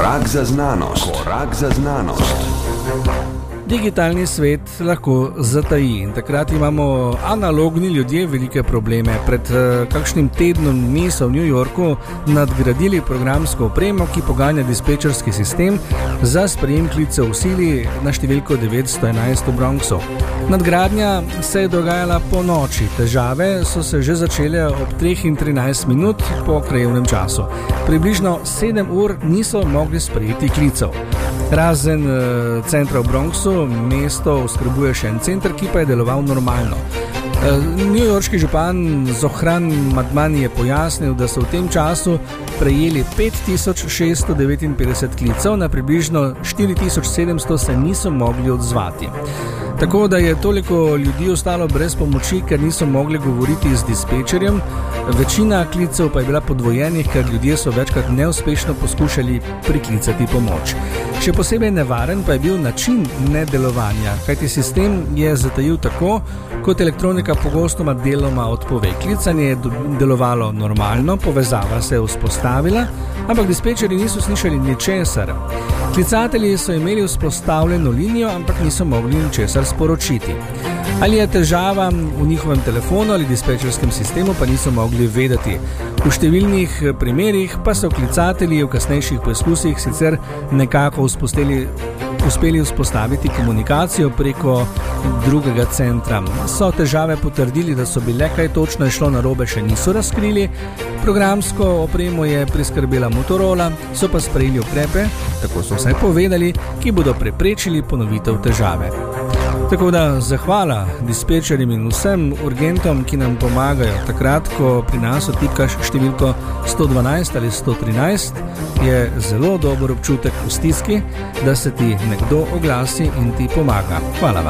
Korak za znanost. Korak za znanost. Digitalni svet lahko zataji in takrat imamo analogni ljudje velike probleme. Pred kakšnim tednom dni so v New Yorku nadgradili programsko opremo, ki poganja dispečerski sistem za sprejem klicev v sili na številko 911 v Bronxu. Nadgradnja se je dogajala po noči. Težave so se že začele ob 3:13 po krajevnem času. Približno 7 ur niso mogli sprejeti klicev. Razen centra v Bronxu, mesto oskrbuje še en center, ki pa je deloval normalno. Newyorški župan Zohran Madmani je pojasnil, da so v tem času prejeli 5659 klicev, na približno 4700 se niso mogli odzvati. Tako da je toliko ljudi ostalo brez pomoči, ker niso mogli govoriti z dispečerjem. Večina klicev pa je bila podvojenih, ker ljudje so večkrat neuspešno poskušali priklicati pomoč. Še posebej nevaren pa je bil način nedelovanja, kajti sistem je zatajil tako, kot elektronika pogostoma deloma odpove. Klicanje je delovalo normalno, povezava se je vzpostavila, ampak dispečerji niso slišali ničesar. Klicatelji so imeli vzpostavljeno linijo, ampak niso mogli ničesar sporočiti. Ali je težava v njihovem telefonu ali dispečerskem sistemu, pa niso mogli vedeti. V številnih primerih pa so klicatelji v kasnejših poskusih sicer nekako uspeli vzpostaviti komunikacijo preko drugega centra. So težave potrdili, da so bile kaj točno je šlo narobe, še niso razkrili. Programsko opremo je priskrbela Motorola, so pa sprejeli ukrepe, tako so vsaj povedali, ki bodo preprečili ponovitev težave. Tako da zahvala dispečerjem in vsem urgentom, ki nam pomagajo. Takrat, ko pri nas otipkaš številko 112 ali 113, je zelo dober občutek v stiski, da se ti nekdo oglasi in ti pomaga. Hvala vam.